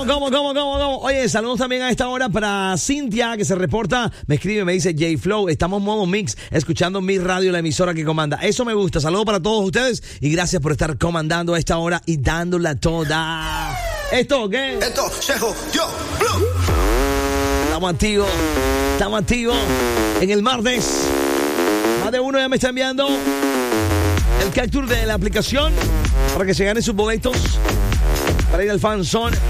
¿Cómo? Oye, saludos también a esta hora para Cintia, que se reporta, me escribe, me dice, J-Flow, estamos en modo mix, escuchando mi radio, la emisora que comanda. Eso me gusta. Saludos para todos ustedes y gracias por estar comandando a esta hora y dándola toda. ¿Esto qué? Esto, Chejo, yo, Blue. Estamos activos en el martes. Más de uno ya me está enviando el capture de la aplicación para que se ganen sus boletos para ir al Fan Zone.